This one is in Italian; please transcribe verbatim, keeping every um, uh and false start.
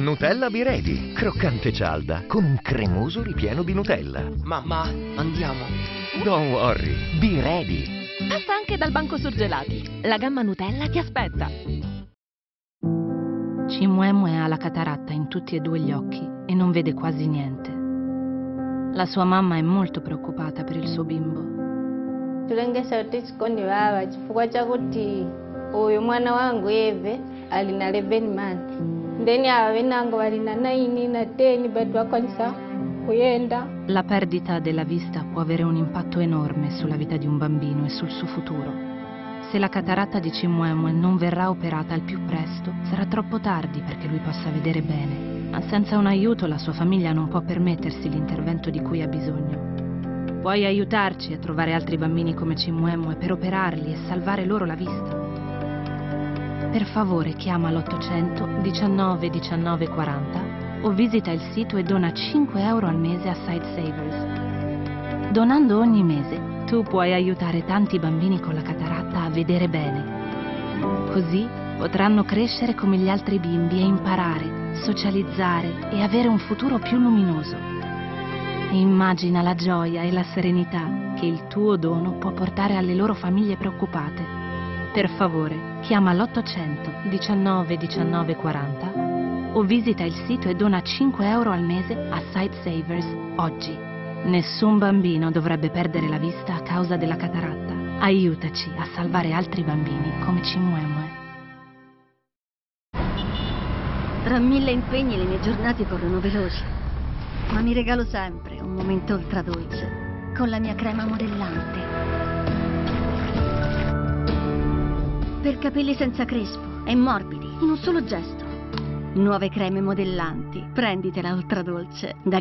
Nutella Be Ready, croccante cialda con un cremoso ripieno di Nutella. Mamma, andiamo. Don't worry, Be Ready. Passa anche dal banco surgelati. La gamma Nutella ti aspetta. Cimwemwe ha la cataratta in tutti e due gli occhi e non vede quasi niente. La sua mamma è molto preoccupata per il suo bimbo. Tulengesa tichikondi baba chifukwa chakuti uyu mwana wangu Eve alina eleven months. Ndeni ava venango valina nine na ten bado wakwanisa kuyenda. La perdita della vista può avere un impatto enorme sulla vita di un bambino e sul suo futuro. Se la cataratta di Cimwemwe non verrà operata al più presto, sarà troppo tardi perché lui possa vedere bene. Ma senza un aiuto la sua famiglia non può permettersi l'intervento di cui ha bisogno. Puoi aiutarci a trovare altri bambini come Cimwemwe per operarli e salvare loro la vista? Per favore chiama l'ottocento diciannove diciannove quaranta o visita il sito e dona cinque euro al mese a Sightsavers. Donando ogni mese, tu puoi aiutare tanti bambini con la cataratta a vedere bene. Così potranno crescere come gli altri bimbi e imparare, socializzare e avere un futuro più luminoso. Immagina la gioia e la serenità che il tuo dono può portare alle loro famiglie preoccupate. Per favore, chiama l'ottocento diciannove diciannove quaranta o visita il sito e dona cinque euro al mese a Sightsavers oggi. Nessun bambino dovrebbe perdere la vista a causa della cataratta. Aiutaci a salvare altri bambini come Cimwemwe. Tra mille impegni le mie giornate corrono veloci, ma mi regalo sempre un momento ultradolce con la mia crema modellante. Per capelli senza crespo e morbidi in un solo gesto. Nuove creme modellanti, prenditela ultradolce da